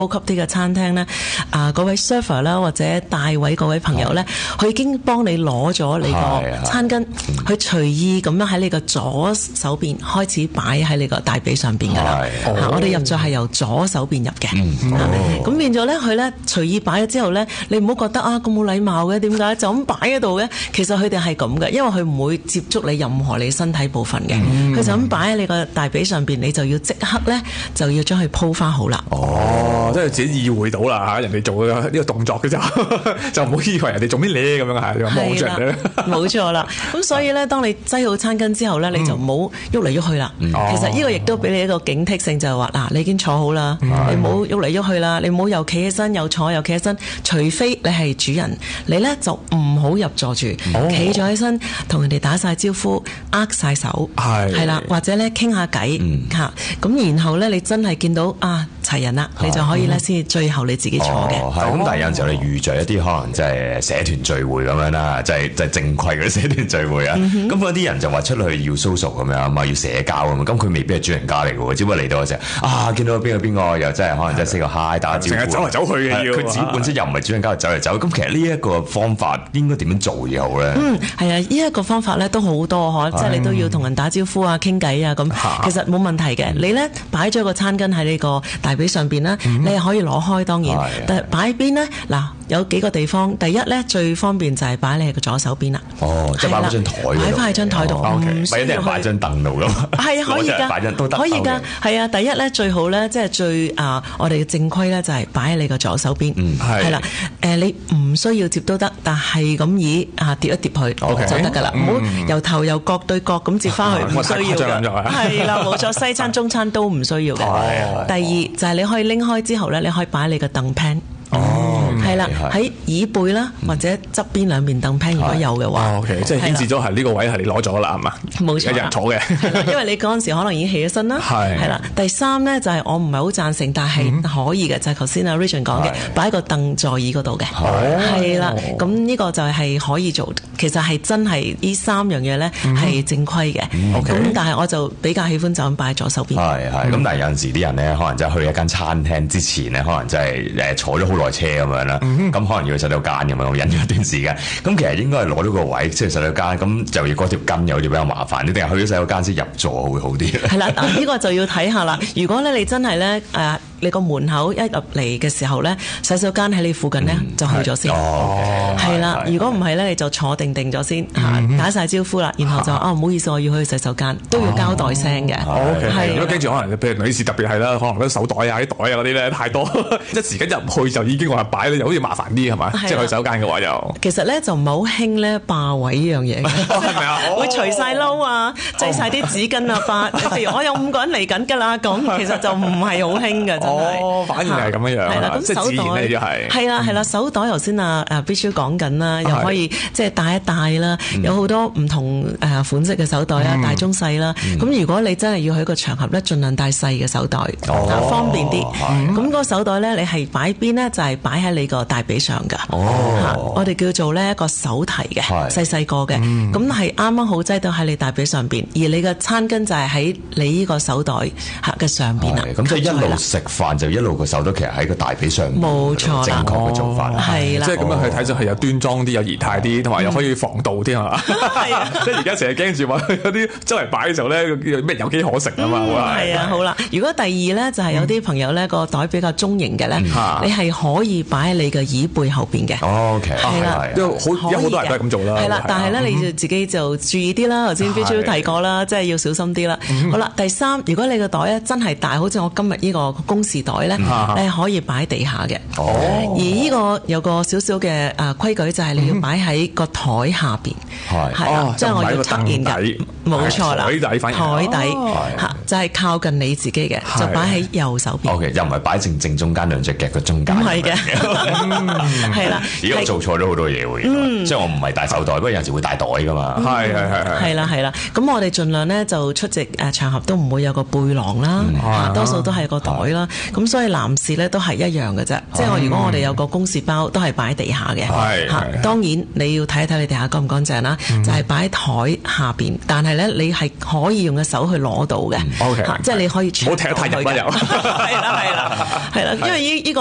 高級啲嘅餐廳咧，嗰位 server 啦或者帶位嗰位朋友咧，佢已經幫你攞咗你個餐巾，佢隨意咁樣喺你個左手邊開始擺喺你個大髀上邊噶啦。我哋入座係由左手邊入嘅，咁變咗咧，佢咧隨意擺咗之後咧，你唔好覺得咁冇禮貌嘅，點解就咁擺喺度嘅？其實佢哋係咁嘅，因為佢唔會接觸你任何你身體部分嘅，佢就咁擺喺你個大髀上邊，你就要即刻咧就要將佢鋪翻好啦。 即係自己意會到啦嚇，人哋做呢個動作嘅就就唔好以為人哋做咩咧咁樣係，望住人哋。冇錯啦。咁所以咧，當你擠好餐巾之後咧，你就唔好喐嚟喐去啦。其實呢個亦都俾你一個警惕性，就係話嗱，你已經坐好啦，你唔好喐嚟喐去啦，你唔好又企起身又坐又企起身，除非你係主人，你咧就唔好入座住，企咗起身同人哋打晒招呼，握晒手，係啦，或者咧傾下偈嚇。咁然後咧，你真係見到齊人啦，你就可以咧先最後你自己坐嘅。 咁但係有陣時候你遇着一啲可能即係社團聚會咁樣啦，即係正規嗰啲社團聚會啊。咁嗰啲人就話出去要 social 咁樣啊嘛，要社交咁嘛。咁佢未必係主人家嚟嘅喎，只不過嚟到嘅時候見到邊個又真係可能真係 say 個 hi 打招呼， 成日走嚟走去嘅要。 佢自己本身又唔係主人家，走嚟走。咁其實呢一個方法應該點樣做嘢好咧？ 係啊，呢一個方法咧都好多即係你都要同人打招呼啊、傾偈啊咁。其實冇問題嘅。你咧擺咗個餐巾喺你個大髀上邊啦，你係可以攞開當然，但係擺喺邊咧嗱？有幾個地方，第一咧最方便就係擺你喺個左手邊啦。 即係擺喺張台度， 擺翻喺張台度， 唔需要去擺張凳度咁。 係可以㗎， 擺張都得， 可以㗎。係啊，第一咧最好咧，即係最我哋嘅正規咧就係擺喺你個左手邊。係啦，你唔需要接都得，但係咁以疊一疊去就得㗎啦。唔好由頭由角對角咁接翻去，唔需要㗎。係啦，冇錯，西餐中餐都唔需要嘅。第二就係你可以拎開之後咧，你可以擺喺你個凳 pan。係啦，喺椅背啦，或者側邊兩邊凳 pan 如果有嘅話， 即係顯示咗係呢個位係你攞咗啦，係嘛？ 冇錯， 有人坐嘅。 因為你嗰陣時可能已經起咗身啦。係啦，第三咧就係我唔係好贊成，但係可以嘅，就係頭先阿 Richard 講嘅，擺喺個凳座椅嗰度嘅。係啦，咁呢個就係可以做，其實係真係呢三樣嘢咧係正規嘅。咁但係我就比較喜歡就咁擺喺左手邊。 係咁，但係有陣時啲人咧，可能真係去一間餐廳之前咧，可能真係坐咗好耐車咁樣啦。咁可能要去洗手間咁樣，我忍咗一段時間。咁其實應該係攞咗個位，即係洗手間，咁就要嗰條筋有啲比較麻煩啲，定係去咗洗手間先入座會好啲？係啦，嗱呢個就要睇下啦。如果咧你真係咧你個門口一入嚟嘅時候咧，洗手間喺你附近咧，就去咗先。係啦，如果唔係咧，你就坐定咗先打晒招呼啦，然後就唔好意思，我要去洗手間，都要交代聲嘅。 係，如果跟住可能譬如女士特別係啦，可能啲手袋啊、啲袋啊嗰啲咧太多，一時間入去就已經話擺咧，又好似麻煩啲係嘛？即係去洗手間嘅話又。 其實咧就唔係好興咧霸位呢樣嘢， 係咪啊？ 會除晒褸啊，擠晒啲紙巾啊，譬如我有5個人嚟緊㗎啦，咁其實就唔係好興㗎。 反而係咁樣樣，係啦，咁手袋就係係啦，手袋頭先Bichu 講緊啦，又可以即係帶一帶啦，有好多唔同款式嘅手袋啦，大中細啦。咁如果你真係要去一個場合咧，盡量帶細嘅手袋，方便啲。咁個手袋咧，你係擺邊咧？就係擺喺你個大髀上㗎。我哋叫做咧一個手提嘅，細個嘅，咁係啱啱好擠到喺你大髀上邊，而你嘅餐巾就係喺你呢個手袋嘅上邊啦。 咁即係一路食飯就一路個手都其實喺個大髀上面， 冇錯， 正確嘅做法係啦。 即係咁樣去睇上係有端莊啲、有儀態啲，同埋又可以防盜啲係嘛？係啊，即係而家成日驚住話有啲周圍擺嘅時候咧，咩有機可乘啊嘛？ 係啊，好啦，如果第二咧就係有啲朋友咧個袋比較中型嘅咧，你係可以擺喺你嘅椅背後邊嘅。 OK， 係啦， 因為好多人都係咁做啦。 係啦，但係咧你就自己就注意啲啦。頭先 Bichu 提過啦，即係要小心啲啦。好啦，第三，如果你個袋咧真係大，好似我今日呢個公事袋咧，你係可以擺喺地下嘅。而呢個有個少少嘅規矩，就係你要擺喺個台下邊。係啦，即係我要突顯嘅，冇錯啦。台底就係靠近你自己嘅，就擺喺右手邊。 OK，又唔係擺正中間兩隻腳嘅中間。 唔係嘅，係啦。 而家做錯咗好多嘢喎，即係我唔係帶手袋，不過有時會帶袋噶嘛。 係啦。咁我哋盡量咧就出席場合都唔會有個背囊啦，多數都係個袋啦。 咁所以男士咧都係一樣嘅啫。即係如果我哋有個公事包都係擺喺地下嘅。當然你要睇一睇你地下乾唔乾淨啦，就係擺喺台下邊，但係咧你係可以用嘅手去攞到嘅。即係你可以唔好踢得太入啦又。 係啦，因為呢個